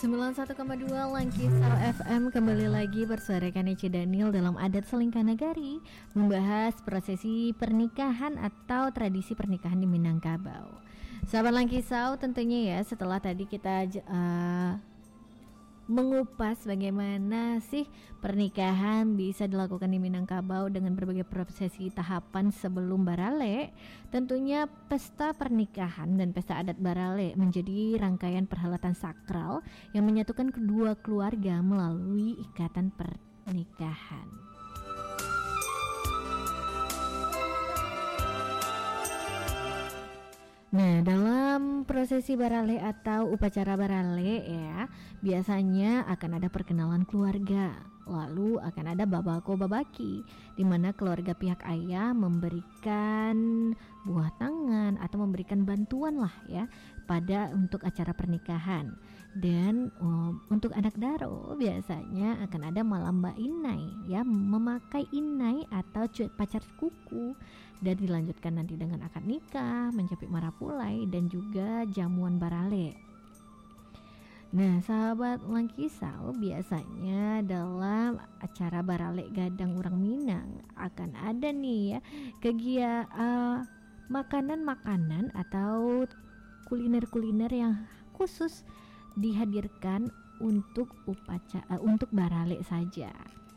91,2 Langkisau FM kembali lagi bersuarakan Ece Daniel dalam adat Selingkah Nagari, membahas prosesi pernikahan atau tradisi pernikahan di Minangkabau. Sahabat Langkisau, tentunya ya setelah tadi kita mengupas bagaimana sih pernikahan bisa dilakukan di Minangkabau dengan berbagai prosesi tahapan sebelum Barale. Tentunya pesta pernikahan dan pesta adat Barale menjadi rangkaian perhelatan sakral yang menyatukan kedua keluarga melalui ikatan pernikahan. Nah, dalam prosesi Barale atau upacara Barale ya, biasanya akan ada perkenalan keluarga. Lalu akan ada babako babaki, di mana keluarga pihak ayah memberikan buah tangan atau memberikan bantuan lah ya pada untuk acara pernikahan. Dan untuk anak daro biasanya akan ada malamba inai ya, memakai inai atau pacar kuku, dan dilanjutkan nanti dengan akad nikah, mencapik marapulai dan juga jamuan Barale. Nah, sahabat Langkisau, biasanya dalam acara Barale Gadang Urang Minang akan ada nih ya makanan-makanan atau kuliner-kuliner yang khusus dihadirkan untuk upacara untuk Barale saja.